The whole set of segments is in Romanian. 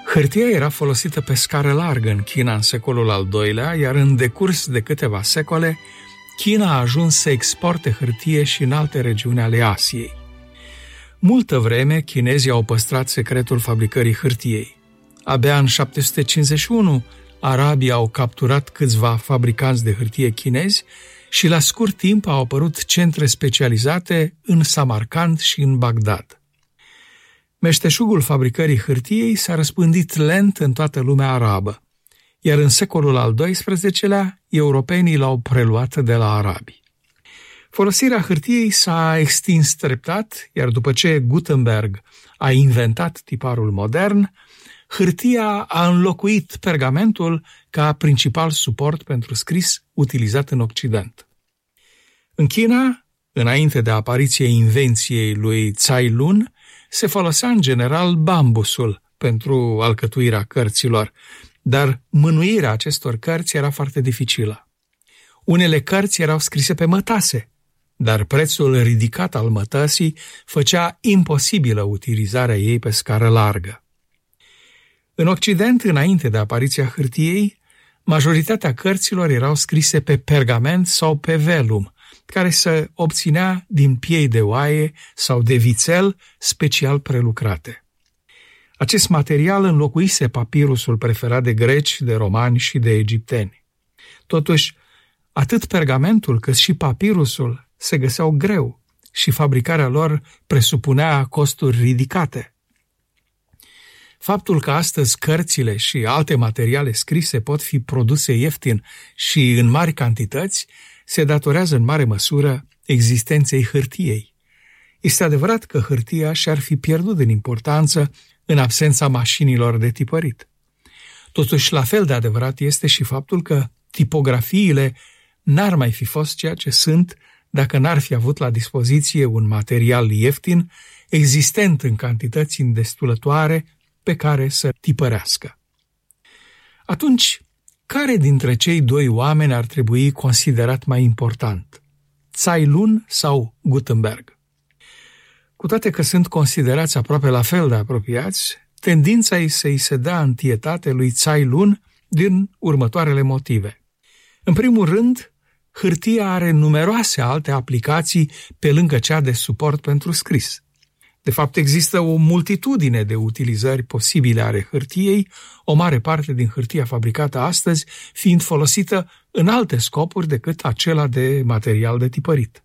Hârtia era folosită pe scară largă în China în secolul al II-lea, iar în decurs de câteva secole, China a ajuns să exporte hârtie și în alte regiuni ale Asiei. Multă vreme, chinezii au păstrat secretul fabricării hârtiei. Abia în 751, arabii au capturat câțiva fabricanți de hârtie chinezi și la scurt timp au apărut centre specializate în Samarkand și în Bagdad. Meșteșugul fabricării hârtiei s-a răspândit lent în toată lumea arabă, iar în secolul al XII-lea, europenii l-au preluat de la arabi. Folosirea hârtiei s-a extins treptat, iar după ce Gutenberg a inventat tiparul modern, hârtia a înlocuit pergamentul ca principal suport pentru scris utilizat în Occident. În China, înainte de apariția invenției lui Tsai Lun, se folosea în general bambusul pentru alcătuirea cărților, dar mânuirea acestor cărți era foarte dificilă. Unele cărți erau scrise pe mătase, dar prețul ridicat al mătăsii făcea imposibilă utilizarea ei pe scară largă. În Occident, înainte de apariția hârtiei, majoritatea cărților erau scrise pe pergament sau pe velum, care se obținea din piei de oaie sau de vițel special prelucrate. Acest material înlocuise papirusul preferat de greci, de romani și de egipteni. Totuși, atât pergamentul cât și papirusul se găseau greu și fabricarea lor presupunea costuri ridicate. Faptul că astăzi cărțile și alte materiale scrise pot fi produse ieftin și în mari cantități se datorează în mare măsură existenței hârtiei. Este adevărat că hârtia și-ar fi pierdut din importanță în absența mașinilor de tipărit. Totuși, la fel de adevărat este și faptul că tipografiile n-ar mai fi fost ceea ce sunt dacă n-ar fi avut la dispoziție un material ieftin, existent în cantități îndestulătoare pe care să tipărească. Atunci, care dintre cei doi oameni ar trebui considerat mai important? Tsai Lun sau Gutenberg? Cu toate că sunt considerați aproape la fel de apropiați, tendința e să-i se dea întietate lui Tsai Lun din următoarele motive. În primul rând, hârtia are numeroase alte aplicații pe lângă cea de suport pentru scris. De fapt, există o multitudine de utilizări posibile ale hârtiei, o mare parte din hârtia fabricată astăzi fiind folosită în alte scopuri decât acela de material de tipărit.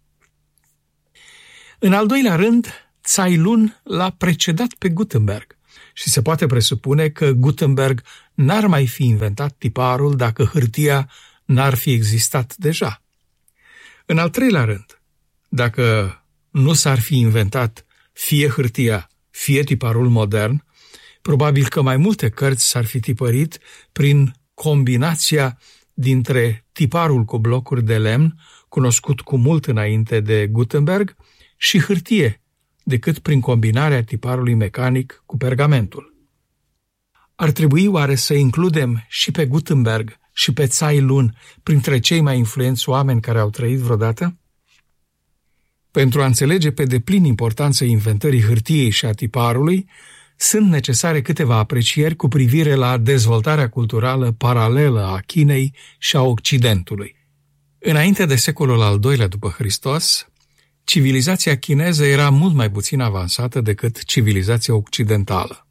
În al doilea rând, Tsai Lun l-a precedat pe Gutenberg și se poate presupune că Gutenberg n-ar mai fi inventat tiparul dacă hârtia n-ar fi existat deja. În al treilea rând, dacă nu s-ar fi inventat fie hârtia, fie tiparul modern, probabil că mai multe cărți s-ar fi tipărit prin combinația dintre tiparul cu blocuri de lemn, cunoscut cu mult înainte de Gutenberg, și hârtie, decât prin combinarea tiparului mecanic cu pergamentul. Ar trebui oare să includem și pe Gutenberg și pe Tsai Lun printre cei mai influenți oameni care au trăit vreodată? Pentru a înțelege pe deplin importanța inventării hârtiei și a tiparului, sunt necesare câteva aprecieri cu privire la dezvoltarea culturală paralelă a Chinei și a Occidentului. Înainte de secolul al II-lea după Hristos, civilizația chineză era mult mai puțin avansată decât civilizația occidentală.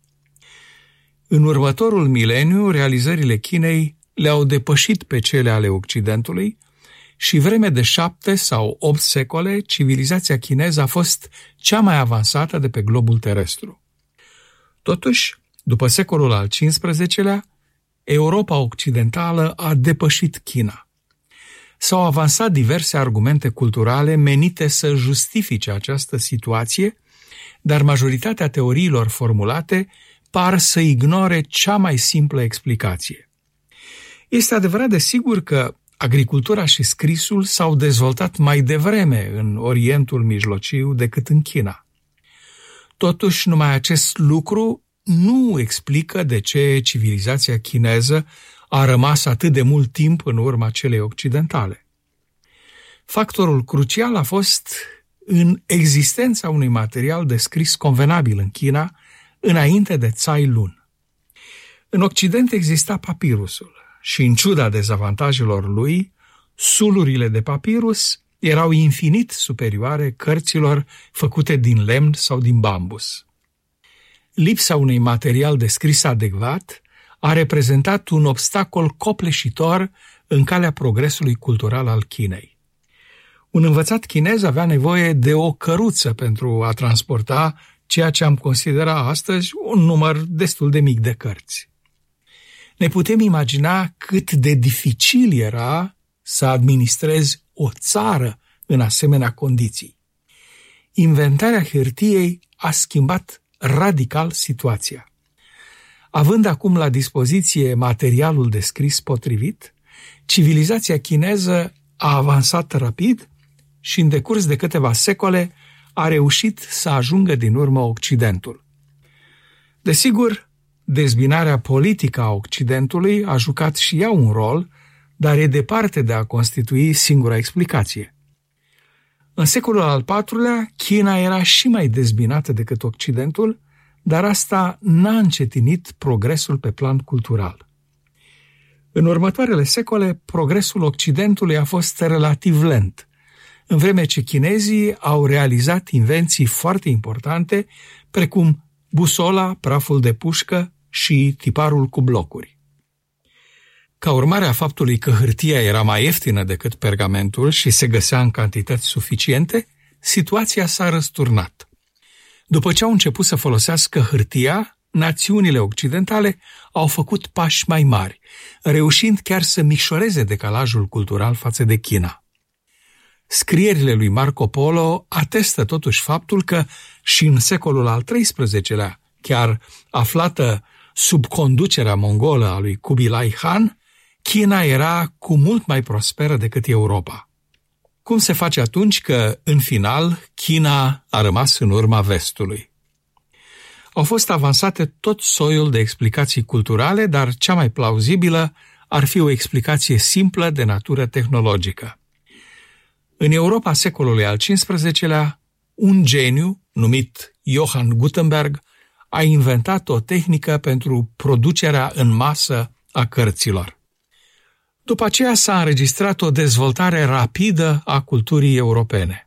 În următorul mileniu, realizările Chinei le-au depășit pe cele ale Occidentului și vreme de 7 sau 8 secole, civilizația chineză a fost cea mai avansată de pe globul terestru. Totuși, după secolul al XV-lea, Europa occidentală a depășit China. S-au avansat diverse argumente culturale menite să justifice această situație, dar majoritatea teoriilor formulate par să ignore cea mai simplă explicație. Este adevărat desigur că agricultura și scrisul s-au dezvoltat mai devreme în Orientul Mijlociu decât în China. Totuși, numai acest lucru nu explică de ce civilizația chineză a rămas atât de mult timp în urma celei occidentale. Factorul crucial a fost în existența unui material de scris convenabil în China înainte de Tsai Lun. În Occident exista papirusul și, în ciuda dezavantajelor lui, sulurile de papirus erau infinit superioare cărților făcute din lemn sau din bambus. Lipsa unui material de scris adecvat a reprezentat un obstacol copleșitor în calea progresului cultural al Chinei. Un învățat chinez avea nevoie de o căruță pentru a transporta ceea ce am considerat astăzi un număr destul de mic de cărți. Ne putem imagina cât de dificil era să administrezi o țară în asemenea condiții. Inventarea hârtiei a schimbat radical situația. Având acum la dispoziție materialul de scris potrivit, civilizația chineză a avansat rapid și în decurs de câteva secole a reușit să ajungă din urmă Occidentul. Desigur, dezbinarea politică a Occidentului a jucat și ea un rol, dar e departe de a constitui singura explicație. În secolul al IV-lea, China era și mai dezbinată decât Occidentul, dar asta n-a încetinit progresul pe plan cultural. În următoarele secole, progresul Occidentului a fost relativ lent, în vreme ce chinezii au realizat invenții foarte importante, precum busola, praful de pușcă și tiparul cu blocuri. Ca urmare a faptului că hârtia era mai ieftină decât pergamentul și se găsea în cantități suficiente, situația s-a răsturnat. După ce au început să folosească hârtia, națiunile occidentale au făcut pași mai mari, reușind chiar să micșoreze decalajul cultural față de China. Scrierile lui Marco Polo atestă totuși faptul că și în secolul al XIII-lea, chiar aflată sub conducerea mongolă a lui Kubilai Khan, China era cu mult mai prosperă decât Europa. Cum se face atunci că, în final, China a rămas în urma vestului? Au fost avansate tot soiul de explicații culturale, dar cea mai plauzibilă ar fi o explicație simplă de natură tehnologică. În Europa secolului al XV-lea, un geniu, numit Johann Gutenberg, a inventat o tehnică pentru producerea în masă a cărților. După aceea s-a înregistrat o dezvoltare rapidă a culturii europene.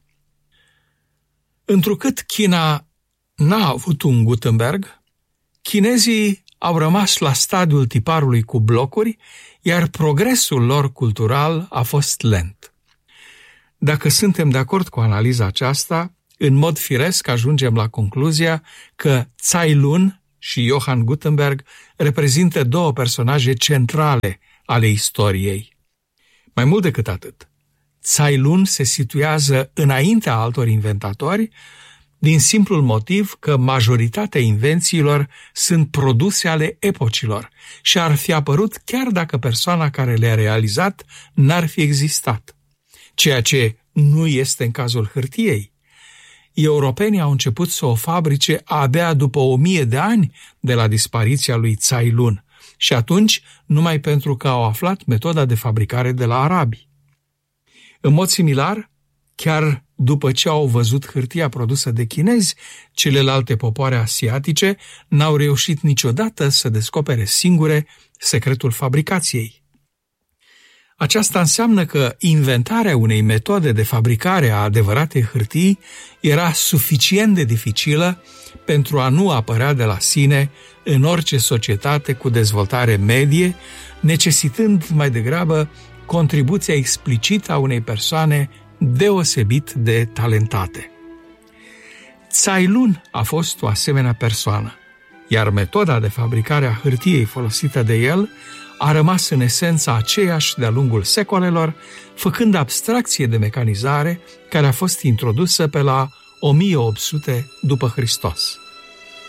Întrucât China n-a avut un Gutenberg, chinezii au rămas la stadiul tiparului cu blocuri, iar progresul lor cultural a fost lent. Dacă suntem de acord cu analiza aceasta, în mod firesc ajungem la concluzia că Tsai Lun și Johann Gutenberg reprezintă două personaje centrale ale istoriei. Mai mult decât atât, Tsai Lun se situează înaintea altor inventatori din simplul motiv că majoritatea invențiilor sunt produse ale epocilor și ar fi apărut chiar dacă persoana care le-a realizat n-ar fi existat, ceea ce nu este în cazul hârtiei. Europenii au început să o fabrice abia după 1000 de ani de la dispariția lui Tsai Lun și atunci numai pentru că au aflat metoda de fabricare de la arabi. În mod similar, chiar după ce au văzut hârtia produsă de chinezi, celelalte popoare asiatice n-au reușit niciodată să descopere singure secretul fabricației. Aceasta înseamnă că inventarea unei metode de fabricare a adevăratei hârtii era suficient de dificilă pentru a nu apărea de la sine în orice societate cu dezvoltare medie, necesitând mai degrabă contribuția explicită a unei persoane deosebit de talentate. Tsai Lun a fost o asemenea persoană, iar metoda de fabricare a hârtiei folosită de el a rămas în esența aceeași de-a lungul secolelor, făcând abstracție de mecanizare care a fost introdusă pe la 1800 după Hristos.